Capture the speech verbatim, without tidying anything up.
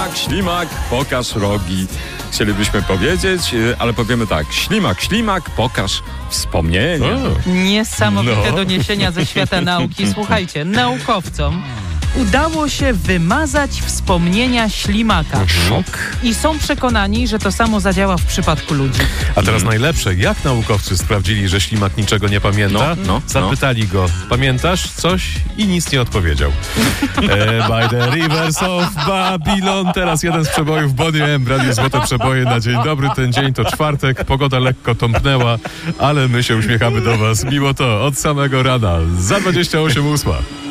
ślimak, ślimak, pokaż rogi. Chcielibyśmy powiedzieć, ale powiemy tak. Ślimak, ślimak, pokaż wspomnienia. Niesamowite No. doniesienia ze świata nauki. Słuchajcie, naukowcom udało się wymazać wspomnienia ślimaka. Szok. I są przekonani, że to samo zadziała w przypadku ludzi. A teraz najlepsze, jak naukowcy sprawdzili, że ślimak niczego nie pamięta? No, no, Zapytali go, pamiętasz coś? I nic nie odpowiedział. e, by the rivers of Babylon. Teraz jeden z przebojów Bonnie M. Radio Złote Przeboje na dzień dobry. Ten dzień to czwartek, pogoda lekko tąpnęła, ale my się uśmiechamy do was. Mimo to, od samego rana, za dwadzieścia osiem ósma.